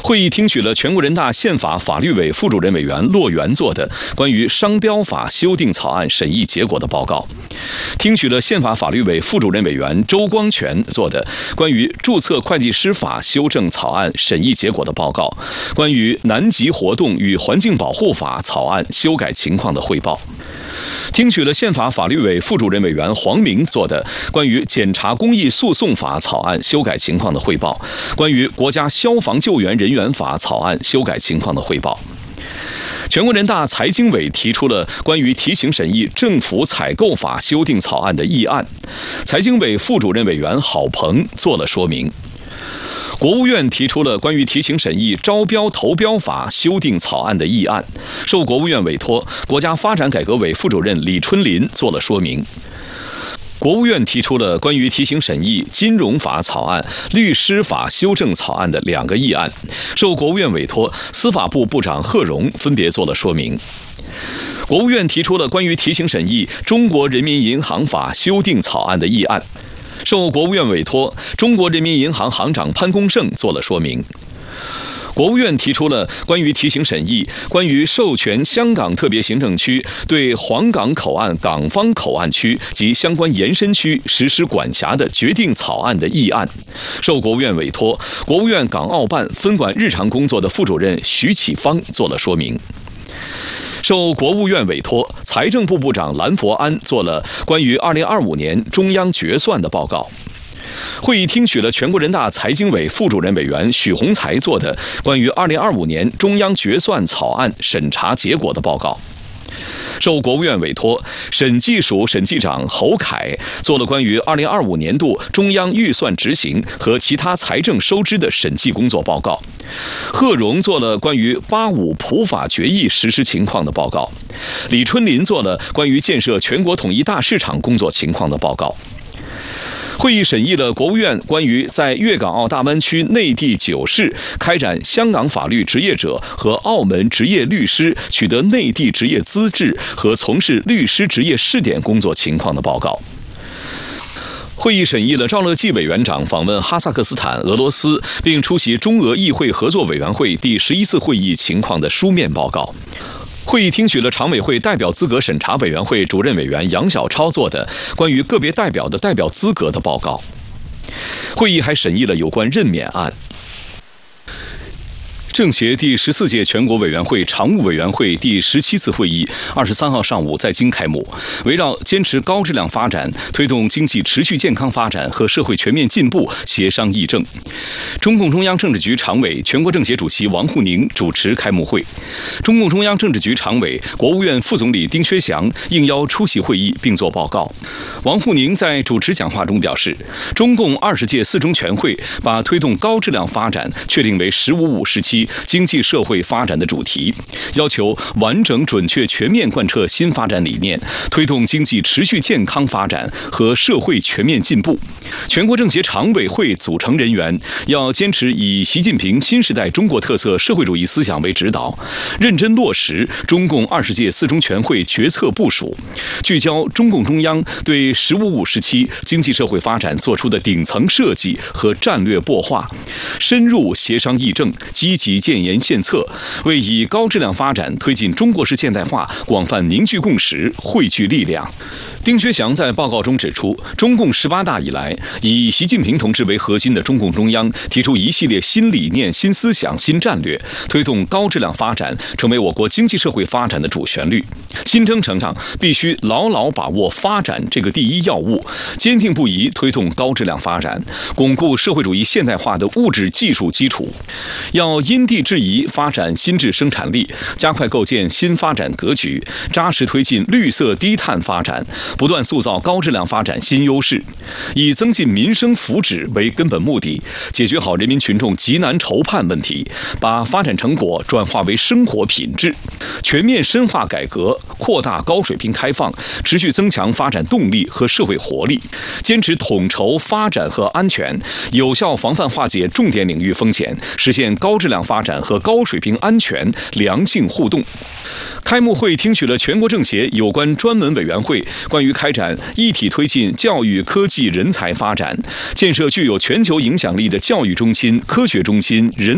会议听取了全国人大宪法法律委副主任委员骆源做的关于商标法修订草案审议结果的报告，听取了宪法法律委副主任委员周光全做的关于注册会计师法修正草案审议结果的报告，关于南极活动与环境保护法草案修改情况的汇报。听取了宪法法律委副主任委员黄明做的关于检察公益诉讼法草案修改情况的汇报，关于国家消防救援人员法草案修改情况的汇报。全国人大财经委提出了关于提请审议政府采购法修订草案的议案，财经委副主任委员郝鹏做了说明。国务院提出了关于提请审议招标投标法修订草案的议案，受国务院委托，国家发展改革委副主任李春林做了说明。国务院提出了关于提请审议金融法草案、律师法修正草案的2个议案，受国务院委托，司法部部长贺荣分别做了说明。国务院提出了关于提请审议中国人民银行法修订草案的议案，受国务院委托，中国人民银行行长潘功胜做了说明。国务院提出了关于提请审议关于授权香港特别行政区对皇岗口岸港方口岸区及相关延伸区实施管辖的决定草案的议案，受国务院委托，国务院港澳办分管日常工作的副主任徐启芳做了说明。受国务院委托，财政部部长蓝佛安做了关于2025年中央决算的报告。会议听取了全国人大财经委副主任委员许宏才做的关于2025年中央决算草案审查结果的报告。受国务院委托，审计署审计长侯凯做了关于2025年度中央预算执行和其他财政收支的审计工作报告。贺荣做了关于85普法决议实施情况的报告。李春林做了关于建设全国统一大市场工作情况的报告。会议审议了国务院关于在粤港澳大湾区内地9市开展香港法律执业者和澳门执业律师取得内地执业资质和从事律师执业试点工作情况的报告。会议审议了赵乐际委员长访问哈萨克斯坦、俄罗斯，并出席中俄议会合作委员会第11次会议情况的书面报告。会议听取了常委会代表资格审查委员会主任委员杨晓超做的关于个别代表的代表资格的报告。会议还审议了有关任免案。政协第14届全国委员会常务委员会第17次会议23号上午在京开幕，围绕坚持高质量发展、推动经济持续健康发展和社会全面进步协商议政。中共中央政治局常委、全国政协主席王沪宁主持开幕会。中共中央政治局常委、国务院副总理丁薛祥应邀出席会议并作报告。王沪宁在主持讲话中表示，中共20届4中全会把推动高质量发展确定为“15+5”时期经济社会发展的主题，要求完整、准确、全面贯彻新发展理念，推动经济持续健康发展和社会全面进步。全国政协常委会组成人员要坚持以习近平新时代中国特色社会主义思想为指导，认真落实中共20届4中全会决策部署，聚焦中共中央对“15+5”时期经济社会发展作出的顶层设计和战略擘画，深入协商议政，积极建言献策，为以高质量发展推进中国式现代化广泛凝聚共识、汇聚力量。丁薛祥在报告中指出，中共18大以来，以习近平同志为核心的中共中央提出一系列新理念、新思想、新战略，推动高质量发展成为我国经济社会发展的主旋律。新征程上必须牢牢把握发展这个第一要务，坚定不移推动高质量发展，巩固社会主义现代化的物质技术基础。要因地制宜发展新质生产力，加快构建新发展格局，扎实推进绿色低碳发展，不断塑造高质量发展新优势，以增进民生福祉为根本目的，解决好人民群众急难愁盼问题，把发展成果转化为生活品质，全面深化改革，扩大高水平开放，持续增强发展动力和社会活力，坚持统筹发展和安全，有效防范化解重点领域风险，实现高质量发展和高水平安全良性互动。开幕会听取了全国政协有关专门委员会关于开展一体推进教育科技人才发展，建设具有全球影响力的教育中心、科学中心、人